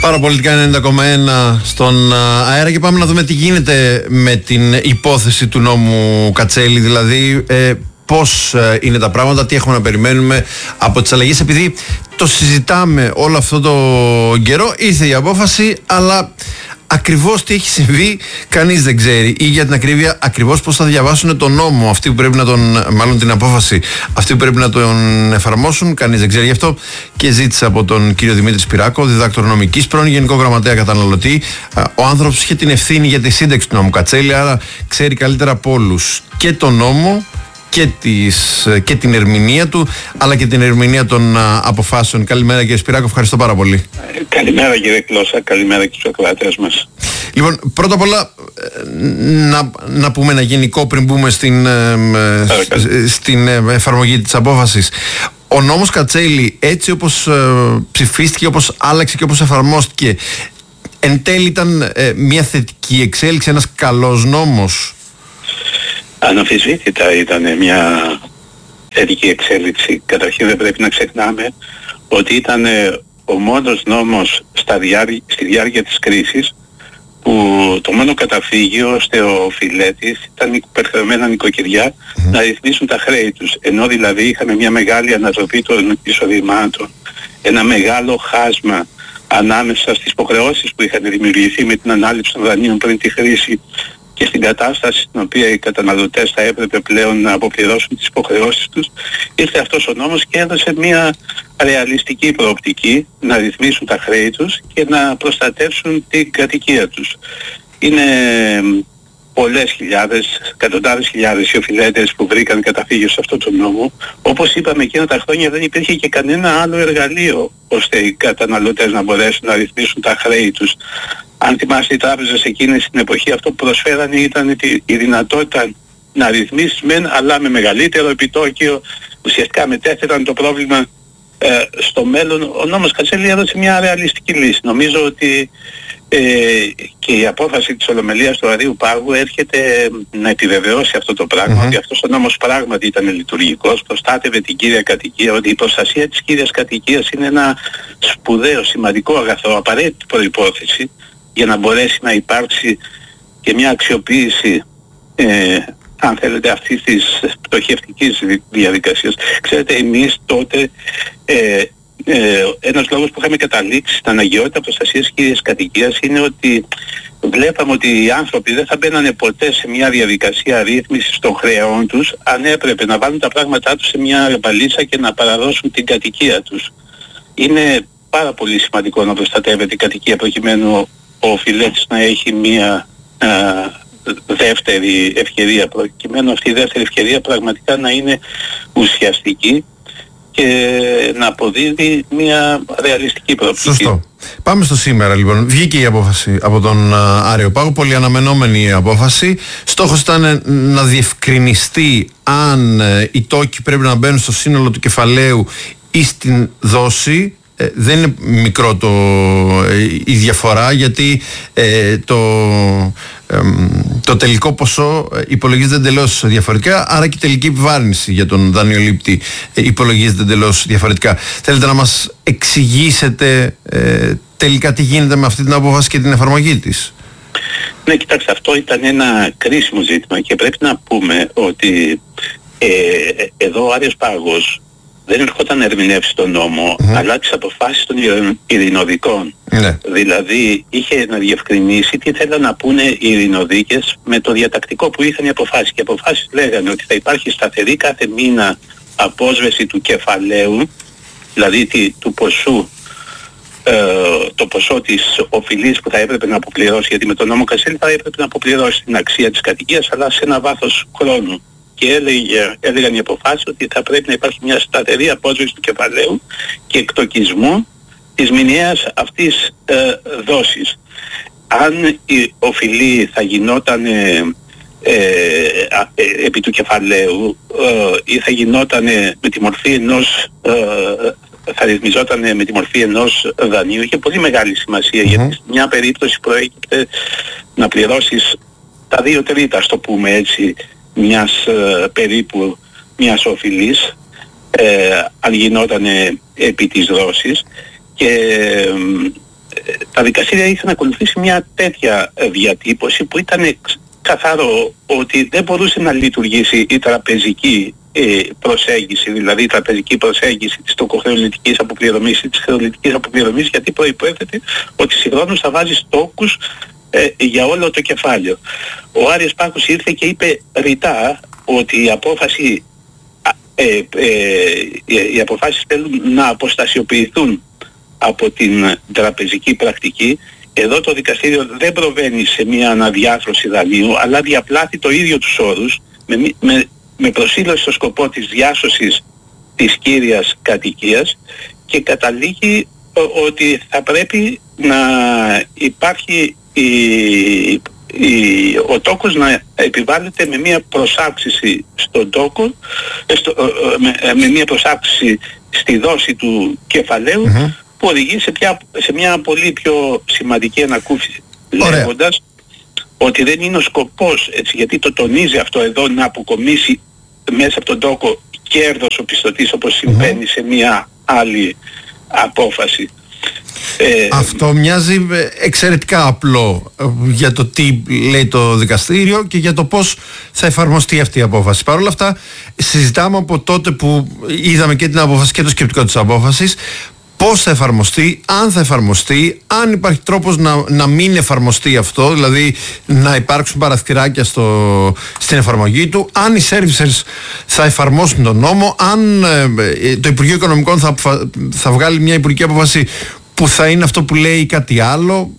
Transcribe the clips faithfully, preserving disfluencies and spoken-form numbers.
Παραπολιτικά ενενήντα κόμμα ένα στον αέρα και πάμε να δούμε τι γίνεται με την υπόθεση του νόμου Κατσέλη, δηλαδή ε, πώς ε, είναι τα πράγματα, τι έχουμε να περιμένουμε από τις αλλαγές, επειδή το συζητάμε όλο αυτό το καιρό, ήρθε η απόφαση, αλλά ακριβώς τι έχει συμβεί κανείς δεν ξέρει, ή για την ακρίβεια ακριβώς πώς θα διαβάσουν τον νόμο αυτοί που πρέπει να τον, μάλλον την απόφαση αυτοί που πρέπει να τον εφαρμόσουν, κανείς δεν ξέρει. Γι' αυτό και ζήτησα από τον κύριο Δημήτρη Σπυράκο, διδάκτορο νομικής, πρώην Γενικό Γραμματέα Καταναλωτή. Ο άνθρωπος είχε την ευθύνη για τη σύνταξη του νόμου Κατσέλη, άρα ξέρει καλύτερα από όλους και τον νόμο και, τις, και την ερμηνεία του, αλλά και την ερμηνεία των α, αποφάσεων. Καλημέρα κύριε Σπυράκο, ευχαριστώ πάρα πολύ. Ε, καλημέρα κύριε Κλώσσα, καλημέρα και στους ακροατές μας. Λοιπόν, πρώτα απ' όλα να, να πούμε ένα γενικό πριν μπούμε στην, ε, ε, στην εφαρμογή της απόφασης. Ο νόμος Κατσέλη, έτσι όπως ε, ψηφίστηκε, όπως άλλαξε και όπως εφαρμόστηκε, εν τέλει ήταν ε, μια θετική εξέλιξη, ένας καλός νόμος? Αναμφισβήτητα ήταν μια θετική εξέλιξη. Καταρχήν δεν πρέπει να ξεχνάμε ότι ήταν ο μόνος νόμος στα διάρκεια, στη διάρκεια της κρίσης που το μόνο καταφύγιο ώστε ο οφειλέτης ήταν υπερχρεωμένα νοικοκυριά mm-hmm. να ρυθμίσουν τα χρέη τους. Ενώ δηλαδή είχαμε μια μεγάλη ανατροπή των εισοδημάτων, ένα μεγάλο χάσμα ανάμεσα στις υποχρεώσεις που είχαν δημιουργηθεί με την ανάληψη των δανείων πριν τη χρήση και στην κατάσταση στην οποία οι καταναλωτές θα έπρεπε πλέον να αποπληρώσουν τις υποχρεώσεις τους, ήρθε αυτός ο νόμος και έδωσε μια ρεαλιστική προοπτική να ρυθμίσουν τα χρέη τους και να προστατεύσουν την κατοικία τους. Είναι πολλές χιλιάδες, εκατοντάδες χιλιάδες οι οφειλέτες που βρήκαν καταφύγιο σε αυτό το νόμο. Όπως είπαμε, εκείνα τα χρόνια δεν υπήρχε και κανένα άλλο εργαλείο ώστε οι καταναλωτές να μπορέσουν να ρυθμίσουν τα χρέη τους. Αν θυμάστε, οι τράπεζες εκείνες στην εποχή αυτό που προσφέρανε ήταν η δυνατότητα να ρυθμίσεις μεν, αλλά με μεγαλύτερο επιτόκιο, ουσιαστικά μετέφεραν το πρόβλημα ε, στο μέλλον. Ο νόμος Κατσέλη έδωσε μια ρεαλιστική λύση. Νομίζω ότι ε, και η απόφαση της Ολομελίας του Αρείου Πάγου έρχεται να επιβεβαιώσει αυτό το πράγμα, mm-hmm. ότι αυτός ο νόμος πράγματι ήταν λειτουργικός, προστάτευε την κύρια κατοικία, ότι η προστασία της κύριας κατοικίας είναι ένα σπουδαίο, σημαντικό αγαθό, απαραίτητη προϋπόθεση για να μπορέσει να υπάρξει και μια αξιοποίηση, ε, αν θέλετε, αυτής της πτωχευτικής διαδικασίας. Ξέρετε, εμείς τότε ε, ε, ένας λόγος που είχαμε καταλήξει στην αναγκαιότητα προστασίας της κύριας κατοικίας είναι ότι βλέπαμε ότι οι άνθρωποι δεν θα μπαίνανε ποτέ σε μια διαδικασία ρύθμισης των χρεών τους αν έπρεπε να βάλουν τα πράγματά τους σε μια μπαλίτσα και να παραδώσουν την κατοικία τους. Είναι πάρα πολύ σημαντικό να προστατεύεται την κατοικία προκειμένου ο οφειλέτης να έχει μία α, δεύτερη ευκαιρία, προκειμένου αυτή η δεύτερη ευκαιρία πραγματικά να είναι ουσιαστική και να αποδίδει μία ρεαλιστική προοπτική. Σωστό. Πάμε στο σήμερα λοιπόν. Βγήκε η απόφαση από τον Άρειο Πάγο, πολύ αναμενόμενη η απόφαση. Στόχος ήταν να διευκρινιστεί αν οι τόκοι πρέπει να μπαίνουν στο σύνολο του κεφαλαίου ή στην δόση. Ε, δεν είναι μικρό το, ε, η διαφορά, γιατί ε, το, ε, το τελικό ποσό υπολογίζεται εντελώς διαφορετικά, άρα και η τελική επιβάρυνση για τον δανειολήπτη ε, υπολογίζεται εντελώς διαφορετικά. Θέλετε να μας εξηγήσετε ε, τελικά τι γίνεται με αυτή την απόφαση και την εφαρμογή της? Ναι, κοιτάξτε, αυτό ήταν ένα κρίσιμο ζήτημα και πρέπει να πούμε ότι ε, εδώ ο Άρειος Πάγος δεν ερχόταν να ερμηνεύσει τον νόμο, mm-hmm. αλλά τις αποφάσεις των ειρηνοδικών. Mm-hmm. Δηλαδή είχε να διευκρινίσει τι θέλαν να πούνε οι ειρηνοδίκες με το διατακτικό που είχαν οι αποφάσεις. Και οι αποφάσεις λέγανε ότι θα υπάρχει σταθερή κάθε μήνα απόσβεση του κεφαλαίου, δηλαδή τι, του ποσού, ε, το ποσό της οφειλής που θα έπρεπε να αποπληρώσει, γιατί με τον νόμο Κατσέλη θα έπρεπε να αποπληρώσει την αξία της κατοικίας, αλλά σε ένα βάθος χρόνου. Και έλεγε, έλεγαν οι αποφάσεις ότι θα πρέπει να υπάρχει μια σταθερή απόσβεση του κεφαλαίου και εκτοκισμού της μηνιαίας αυτής ε, δόσης. Αν η οφειλή θα γινόταν ε, ε, ε, επί του κεφαλαίου ε, ή θα γινόταν με τη μορφή ενός ε, θα ρυθμιζόταν με τη μορφή ενός δανείου, είχε πολύ μεγάλη σημασία, mm-hmm. γιατί σε μια περίπτωση προέκυπτε να πληρώσεις τα δύο τρίτα, ας το πούμε έτσι, μιας ε, περίπου μιας οφειλής, ε, αν γινόταν επί της δόσης, και ε, τα δικαστήρια είχαν ακολουθήσει μια τέτοια διατύπωση που ήταν καθαρό ότι δεν μπορούσε να λειτουργήσει η τραπεζική ε, προσέγγιση, δηλαδή η τραπεζική προσέγγιση της τοκοχρεωλητικής αποπληρωμής ή της χρεωλητικής αποπληρωμής, γιατί προϋποέθεται ότι συγχρόνως θα βάζεις τόκους ε, για όλο το κεφάλαιο. Ο Άρης Πάκος ήρθε και είπε ρητά ότι η απόφαση, ε, ε, οι αποφάσεις θέλουν να αποστασιοποιηθούν από την τραπεζική πρακτική. Εδώ το δικαστήριο δεν προβαίνει σε μια αναδιάρθρωση δανείου, αλλά διαπλάθει το ίδιο τους όρους με, με, με προσήλωση στο σκοπό της διάσωσης της κύριας κατοικίας και καταλήγει ότι θα πρέπει να υπάρχει η, η, ο τόκος να επιβάλλεται με μια προσάυξηση στον τόκο, στο, με, με μια προσάυξηση στη δόση του κεφαλαίου, mm-hmm. που οδηγεί σε, πια, σε μια πολύ πιο σημαντική ανακούφιση. Λέγοντας ότι δεν είναι ο σκοπός, έτσι, γιατί το τονίζει αυτό εδώ, να αποκομίσει μέσα από τον τόκο κέρδος ο πιστωτής, όπως συμβαίνει mm-hmm. σε μια άλλη απόφαση. Ε, αυτό μοιάζει εξαιρετικά απλό για το τι λέει το δικαστήριο και για το πώς θα εφαρμοστεί αυτή η απόφαση. Παρ' όλα αυτά συζητάμε από τότε που είδαμε και την απόφαση και το σκεπτικό της απόφασης, πώς θα εφαρμοστεί, αν θα εφαρμοστεί, αν υπάρχει τρόπος να, να μην εφαρμοστεί αυτό, δηλαδή να υπάρξουν παραθυράκια στο, στην εφαρμογή του, αν οι servicers θα εφαρμόσουν τον νόμο, αν ε, το Υπουργείο Οικονομικών θα, θα βγάλει μια υπουργική απόφαση που θα είναι αυτό που λέει ή κάτι άλλο.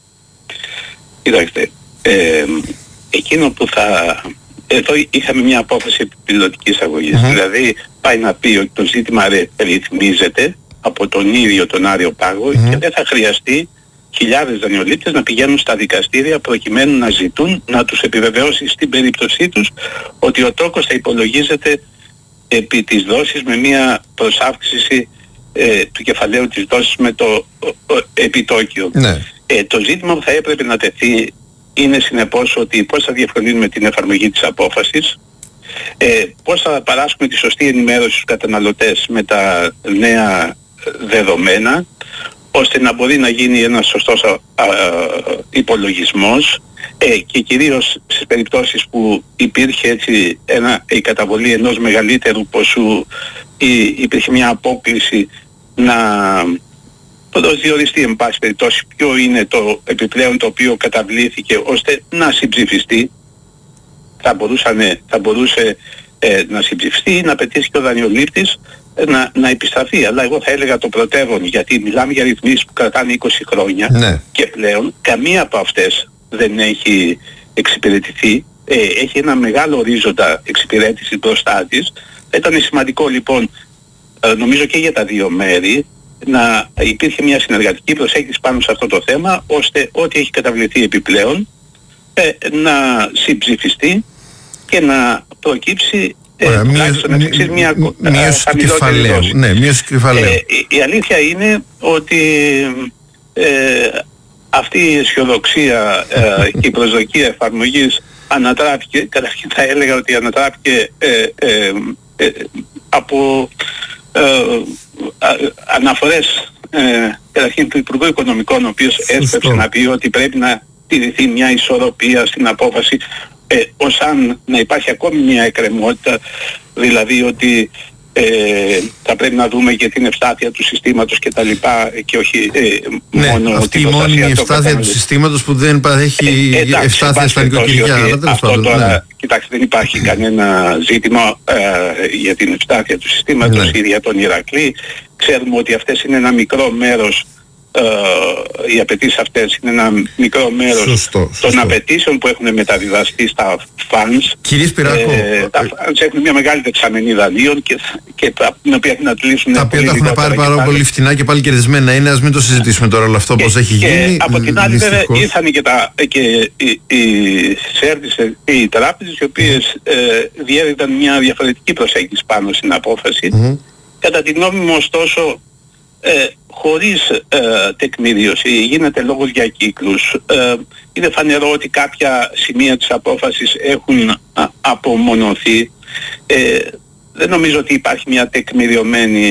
Κοιτάξτε, ε, εκείνο που θα... Εδώ είχαμε μια απόφαση πιλωτικής αγωγής, mm-hmm. δηλαδή πάει να πει ότι το ζήτημα ρυθμίζεται από τον ίδιο τον Άριο Πάγο mm-hmm. και δεν θα χρειαστεί χιλιάδες δανειολήπτες να πηγαίνουν στα δικαστήρια προκειμένου να ζητούν να τους επιβεβαιώσει στην περίπτωσή τους ότι ο τόκος θα υπολογίζεται επί της δόσης με μια προσάυξηση ε, του κεφαλαίου της δόσης με το ο, ο, επιτόκιο. Ναι. Ε, το ζήτημα που θα έπρεπε να τεθεί είναι συνεπώς ότι πώς θα διευκολύνουμε την εφαρμογή της απόφασης, ε, πώς θα παράσχουμε τη σωστή ενημέρωση στους καταναλωτές με τα νέα δεδομένα, ώστε να μπορεί να γίνει ένας σωστός α, α, υπολογισμός ε, και κυρίως στις περιπτώσεις που υπήρχε έτσι ένα, η καταβολή ενός μεγαλύτερου ποσού ή υπήρχε μια απόκληση, να προσδιοριστεί εν πάση περιπτώσει ποιο είναι το επιπλέον το οποίο καταβλήθηκε, ώστε να συμψηφιστεί. Θα, μπορούσανε, θα μπορούσε ε, να συμψηφιστεί ή να πετύχει και ο δανειολήπτης να, να επιστραφεί. Αλλά εγώ θα έλεγα το πρωτεύον, γιατί μιλάμε για ρυθμίσεις που κρατάνε είκοσι χρόνια ναι. και πλέον καμία από αυτές δεν έχει εξυπηρετηθεί. Ε, έχει ένα μεγάλο ορίζοντα εξυπηρέτηση μπροστά της. Ήταν σημαντικό λοιπόν, ε, νομίζω και για τα δύο μέρη, να υπήρχε μια συνεργατική προσέγγιση πάνω σε αυτό το θέμα, ώστε ό,τι έχει καταβληθεί επιπλέον ε, να συμψηφιστεί και να προκύψει ε, τουλάχιστον εξ εξής μια χαμηλότερη δόση. Ναι, μείωση κεφαλαίου. Ε, η, η αλήθεια είναι ότι ε, αυτή η αισιοδοξία ε, και η προσδοκία εφαρμογής ανατράπηκε, καταρχήν θα έλεγα ότι ανατράπηκε ε, ε, ε, από ε, α, αναφορές ε, καταρχήν του Υπουργού Οικονομικών, ο οποίος έσπευσε να πει ότι πρέπει να τηρηθεί μια ισορροπία στην απόφαση, ε, ως αν να υπάρχει ακόμη μια εκκρεμότητα, δηλαδή ότι ε, θα πρέπει να δούμε και την ευστάθεια του συστήματος και τα λοιπά και όχι ε, ναι, μόνο αυτή η μόνιμη ευστάθεια του συστήματος που δεν παρέχει ε, εντάξει, ευστάθεια στα νοικοκυριά. Αυτό τώρα, ναι. Κοιτάξτε, δεν υπάρχει κανένα ζήτημα ε, για την ευστάθεια του συστήματος ναι. ή για τον Ηρακλή. Ξέρουμε ότι αυτές είναι ένα μικρό μέρος, Uh, οι απαιτήσεις αυτές είναι ένα μικρό μέρος σωστό, των σωστό. απαιτήσεων που έχουν μεταβιβαστεί στα funds. Κύριε Σπυράκο, ε, τα funds έχουν μια μεγάλη δεξαμενή δανείων και, και τα, την οποία έχουν να τλήσουν. Τα οποία τα έχουν πάρει πάρα πολύ φτηνά και πάλι κερδισμένα είναι, ας μην το συζητήσουμε τώρα όλο αυτό πώς έχει και γίνει. Από την άλλη βέβαια ήρθαν και, τα, και οι, οι services και οι τράπεζες οι οποίες ε, διέδιδαν μια διαφορετική προσέγγιση πάνω στην απόφαση. Mm-hmm. Κατά τη γνώμη μου ωστόσο, Ε, χωρίς ε, τεκμηρίωση, γίνεται λόγος για κύκλους. Ε, είναι φανερό ότι κάποια σημεία της απόφασης έχουν α, απομονωθεί. Ε, δεν νομίζω ότι υπάρχει μια τεκμηριωμένη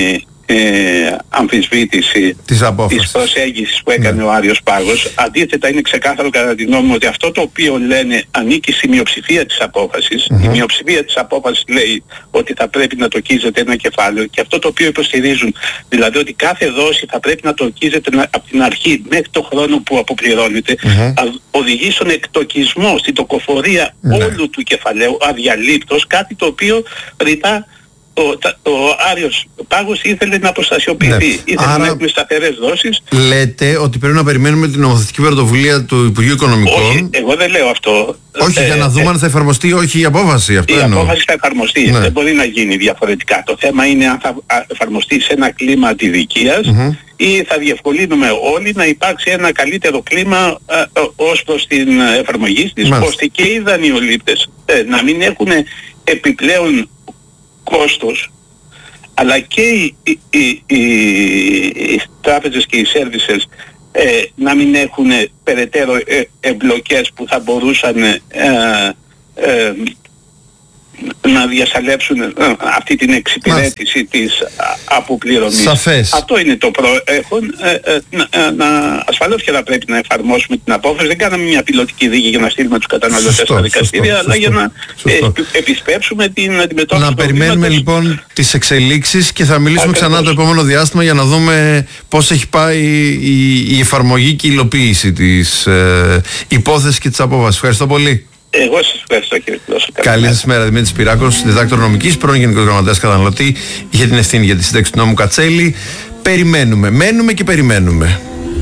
ε, αμφισβήτηση της, της προσέγγισης που έκανε ναι. ο Άριος Πάγος. Αντίθετα είναι ξεκάθαρο κατά τη γνώμη μου ότι αυτό το οποίο λένε ανήκει στη μειοψηφία της απόφασης. Mm-hmm. Η μειοψηφία της απόφασης λέει ότι θα πρέπει να τοκίζεται ένα κεφάλαιο, και αυτό το οποίο υποστηρίζουν, δηλαδή ότι κάθε δόση θα πρέπει να τοκίζεται από την αρχή μέχρι το χρόνο που αποπληρώνεται, mm-hmm. οδηγεί στον εκτοκισμό, στην τοκοφορία mm-hmm. όλου του κεφαλαίου αδιαλείπτως, κάτι το οποίο ρητά Ο, τα, ο Άριος Πάγος ήθελε να αποστασιοποιηθεί. Ναι. Ήθελε Άρα, να έχουμε σταθερές δόσεις. Λέτε ότι πρέπει να περιμένουμε την νομοθετική πρωτοβουλία του Υπουργείου Οικονομικών. Όχι, εγώ δεν λέω αυτό. Όχι, ε, για να δούμε ε, αν θα εφαρμοστεί ή όχι η απόφαση. Αυτό η εννοώ. απόφαση θα εφαρμοστεί. Ναι. Δεν μπορεί να γίνει διαφορετικά. Το θέμα είναι αν θα εφαρμοστεί σε ένα κλίμα αντιδικίας mm-hmm. ή θα διευκολύνουμε όλοι να υπάρξει ένα καλύτερο κλίμα α, α, ως προς την εφαρμογή της, ώστε και οι δανειολήπτες ε, να μην έχουν επιπλέον κόστος, αλλά και οι, οι, οι, οι, οι τράπεζες και οι σέρβισες ε, να μην έχουν περαιτέρω ε, εμπλοκές που θα μπορούσαν ε, ε, να διασαλέψουν ε, αυτή την εξυπηρέτηση Μάλιστα. της αποπληρωμής. Σαφές. Αυτό είναι το προέχον. Ε, ε, να, ε, να, ασφαλώς και θα πρέπει να εφαρμόσουμε την απόφαση. Δεν κάναμε μια πιλωτική δίκη για να στείλουμε τους καταναλωτές σωστό, στα δικαστήρια, σωστό, αλλά σωστό, για να ε, επισπεύσουμε την αντιμετώπιση. Να περιμένουμε λοιπόν τις εξελίξεις και θα μιλήσουμε Ακριβώς. ξανά το επόμενο διάστημα για να δούμε πώς έχει πάει η, η εφαρμογή και η υλοποίηση της ε, υπόθεσης και της απόφασης. Ευχαριστώ πολύ. Εγώ σας ευχαριστώ, κύριε Κλώσο. Καλή σας μέρα. Δημήτρης Πυράκος, διδάκτορ νομικής, πρώην Γενικός Γραμματέας Καταναλωτή, είχε την ευθύνη για τη σύνταξη του νόμου Κατσέλη. Περιμένουμε, μένουμε και περιμένουμε.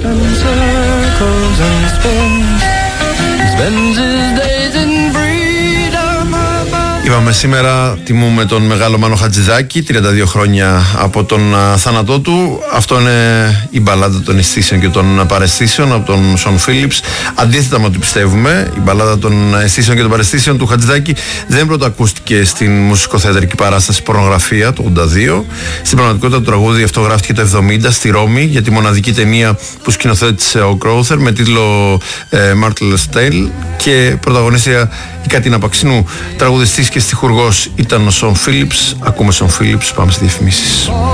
Είπαμε σήμερα τιμούμε τον μεγάλο Μάνο Χατζηδάκη, τριάντα δύο χρόνια από τον uh, θάνατό του. Αυτό είναι η μπαλάδα των αισθήσεων και των παραισθήσεων από τον Σον Φίλιπς. Αντίθετα με ό,τι πιστεύουμε, η μπαλάδα των αισθήσεων και των παραισθήσεων του Χατζηδάκη δεν πρωτοακούστηκε στην μουσικοθεατρική παράσταση Πορνογραφία το ογδόντα δύο. Στην πραγματικότητα το τραγούδι αυτό γράφτηκε το εβδομήντα στη Ρώμη για τη μοναδική ταινία που σκηνοθέτησε ο Κρόουθερ με τίτλο ε, Martellus Tale, και πρωταγωνίστρια η Κατίνα Παξινού. Τραγουδιστής και στιχουργός ήταν ο Σον Φίλιπς. Ακούμε Σον Φίλιπς, πάμε στις διαφημίσεις.